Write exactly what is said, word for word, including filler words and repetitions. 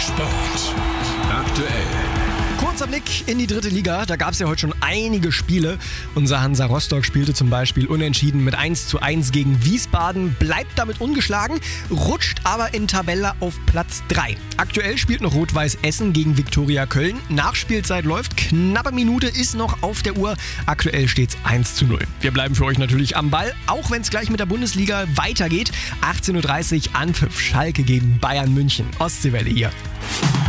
Sport aktuell. Kurzer Blick in die dritte Liga. Da gab es ja heute schon einige Spiele. Unser Hansa Rostock spielte zum Beispiel unentschieden mit eins zu eins gegen Wiesbaden, bleibt damit ungeschlagen, rutscht aber in Tabelle auf Platz drei. Aktuell spielt noch Rot-Weiß Essen gegen Viktoria Köln. Nachspielzeit läuft, knappe Minute ist noch auf der Uhr. Aktuell steht's eins zu null. Wir bleiben für euch natürlich am Ball, auch wenn es gleich mit der Bundesliga weitergeht. achtzehn Uhr dreißig Anpfiff, Schalke gegen Bayern München. Ostseewelle hier.